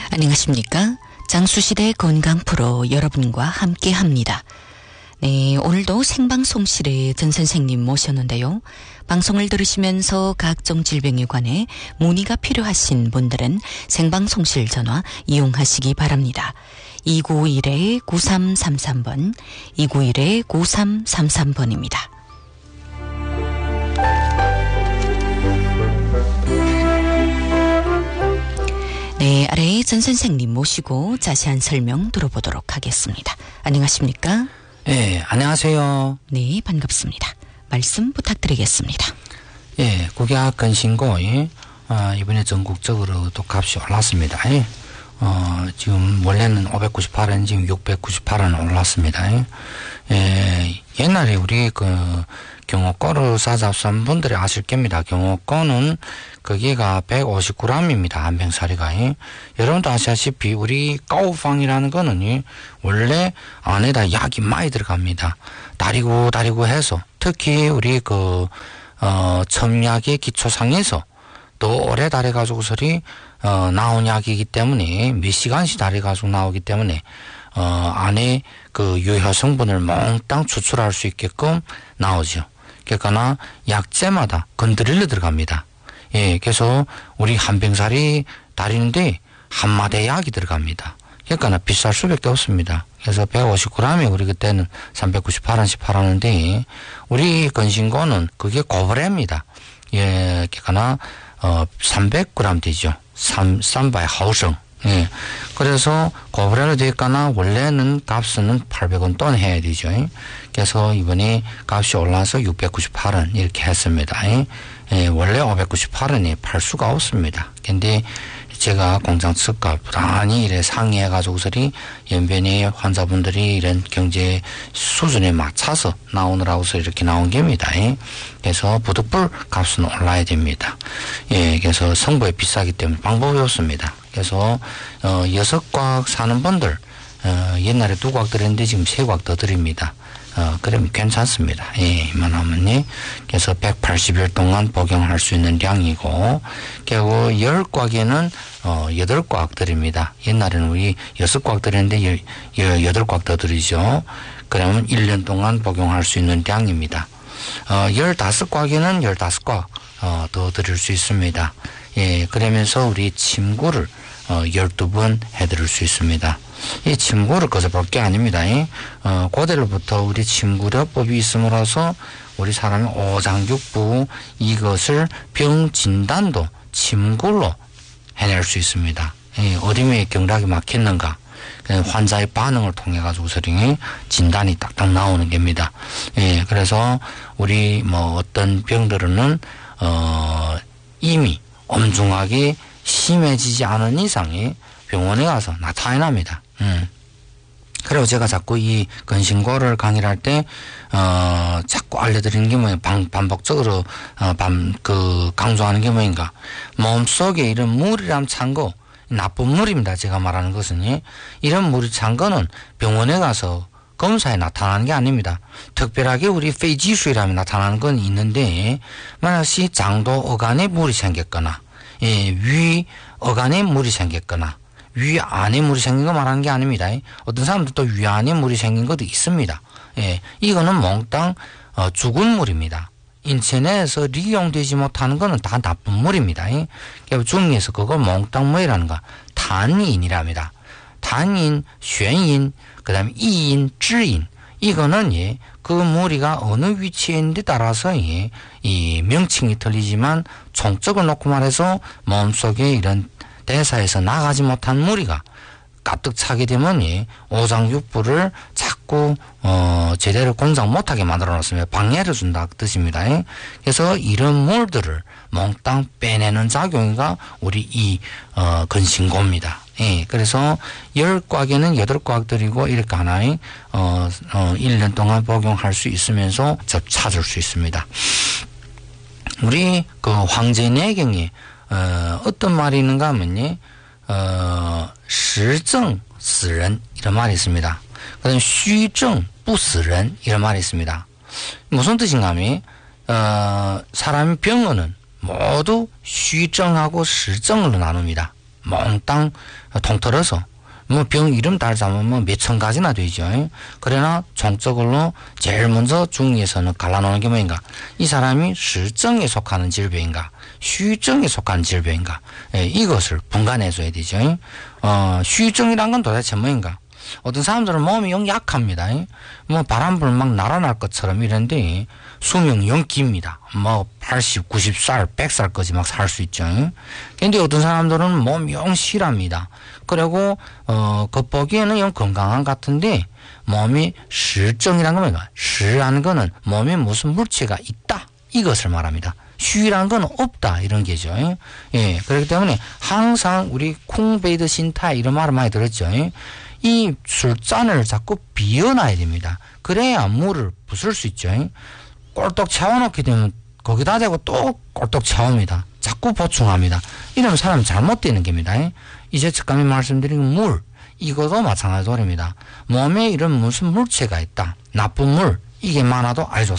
안녕하십니까? 장수시대 건강 프로 여러분과 함께 합니다. 네, 오늘도 생방송실에 전 선생님 모셨는데요. 방송을 들으시면서 각종 질병에 관해 문의가 필요하신 분들은 생방송실 전화 이용하시기 바랍니다. 291-9333번, 291-9333번입니다. 네, 아래에 전 선생님 모시고 자세한 설명 들어보도록 하겠습니다. 안녕하십니까? 예, 안녕하세요. 네, 반갑습니다. 말씀 부탁드리겠습니다. 예, 국약 건신고, 이번에 전국적으로 또 값이 올랐습니다. 지금 원래는 598원, 지금 698원 올랐습니다. 예, 옛날에 우리 경호권을 사잡선 분들이 아실 겁니다. 경호권은 거기가 150g입니다. 한 병사리가. 여러분도 아시다시피 우리 까우팡이라는 거는 원래 안에다 약이 많이 들어갑니다. 다리고 해서 특히 우리 첨약의 기초상에서 또 오래 다려가지고서리 나온 약이기 때문에 몇 시간씩 다려가지고 나오기 때문에 안에 유효 성분을 몽땅 추출할 수 있게끔 나오죠. 그러니까 약재마다 건드릴러 들어갑니다. 예, 그래서 우리 한 병살이 다리는데 한 마대 약이 들어갑니다. 그러니까 비쌀 수밖에 없습니다. 그래서 150g에 우리 그때는 398원씩 팔았는데 우리 건신고는 그게 고브레입니다. 예, 그러니까 300g 되죠. 300 毫升. 예. 그래서 고브레로 되니까 원래는 값은 800원 돈 해야 되죠. 그래서 이번에 값이 올라서 698원 이렇게 했습니다. 예, 원래 598원에 팔 수가 없습니다. 근데 제가 공장 측과 부단히 이래 상의해가지고서리 연변의 환자분들이 이런 경제 수준에 맞춰서 나오느라고서 이렇게 나온 겁니다. 그래서 부득불 값은 올라야 됩니다. 예, 그래서 성부에 비싸기 때문에 방법이 없습니다. 그래서 6곽 사는 분들 옛날에 2곽 드렸는데 지금 3곽 더 드립니다. 그러면 괜찮습니다. 예, 이만하면, 그래서 180일 동안 복용할 수 있는 량이고, 결국 10곽에는, 8곽 드립니다. 옛날에는 우리 6곽 드렸는데 8곽 더 드리죠. 그러면 1년 동안 복용할 수 있는 량입니다. 15곽에는 15곽, 더 드릴 수 있습니다. 예, 그러면서 우리 침구를 12번 해드릴 수 있습니다. 이 침구를 거저 볼 게 아닙니다. 고대로부터 우리 침구려법이 있음으로써 우리 사람이 오장육부 이것을 병 진단도 침구로 해낼 수 있습니다. 어디에 경락이 막혔는가 환자의 반응을 통해 가지고 서링이 진단이 딱딱 나오는 겁니다. 예, 그래서 우리 어떤 병들은 이미 엄중하게 심해지지 않은 이상이 병원에 가서 나타납니다. 그리고 제가 자꾸 이 건신고를 강의를 할 때, 자꾸 알려드리는 게 반복적으로, 강조하는 게 뭐인가. 몸속에 이런 물이람 찬 거, 나쁜 물입니다. 제가 말하는 것은. 이런 물이 찬 거는 병원에 가서 검사에 나타나는 게 아닙니다. 특별하게 우리 페이지수이라면 나타나는 건 있는데, 만약에 장도 어간에 물이 생겼거나, 위 어간에 물이 생겼거나, 위 안에 물이 생긴 거 말하는 게 아닙니다. 어떤 사람들 또 위 안에 물이 생긴 것도 있습니다. 예, 이거는 몽땅 죽은 물입니다. 인체 내에서利用되지 못하는 거는 다 나쁜 물입니다. 중에서 그걸 몽땅 뭐라는가 단인이랍니다. 단인, 玄인, 그 다음에 이인, 질인. 이거는 그 무리가 어느 위치에 있는데 따라서 이 명칭이 틀리지만 총적을 놓고 말해서 몸속에 이런 대사에서 나가지 못한 무리가 가득 차게 되면 오장육부를 자꾸 제대로 공장 못하게 만들어 놓습니다. 방해를 준다 그 뜻입니다. 그래서 이런 물들을 몽땅 빼내는 작용이가 우리 이 건신고입니다. 예, 그래서 10곽에는 8곽 드리고 이렇게 하나에 1년 동안 복용할 수 있으면서 찾을 수 있습니다. 우리 황제내경에 어떤 말이 있는가 하면实证死人 이런 말이 있습니다. 그 다음에 虚证不死人 이런 말이 있습니다. 무슨 뜻인가 하면 사람의 병어는 모두 虚证하고实证으로 나눕니다. 몽땅 통틀어서 뭐 병 이름 달자면 뭐 몇천 가지나 되죠. 그러나 종적으로 제일 먼저 중에서는 갈라놓는 게 뭐인가? 이 사람이 실정에 속하는 질병인가?虚정에 속하는 질병인가? 예, 이것을 분간해줘야 되죠.虚정이란 건 도대체 뭐인가? 어떤 사람들은 몸이 영 약합니다. 뭐 바람불 막 날아날 것처럼 이런데 수명 영 깁니다. 뭐 80, 90살, 100살까지 막 살 수 있죠. 근데 어떤 사람들은 몸이 영 실합니다. 그리고 겉보기에는 영 건강한 것 같은데 몸이 실정이라는 건 뭐가? 실하는 거는 몸에 무슨 물체가 있다 이것을 말합니다.虚라는 건 없다 이런 게죠. 예, 그렇기 때문에 항상 우리 콩베이드 신타 이런 말을 많이 들었죠. 이 술잔을 자꾸 비워놔야 됩니다. 그래야 물을 부술 수 있죠. 꼴떡 채워놓게 되면 거기다 대고 또 꼴떡 채웁니다. 자꾸 보충합니다. 이러면 사람 잘못되는 겁니다. 이제 잠깐 말씀드린 물 이것도 마찬가지입니다. 몸에 이런 무슨 물체가 있다. 나쁜 물 이게 많아도 아주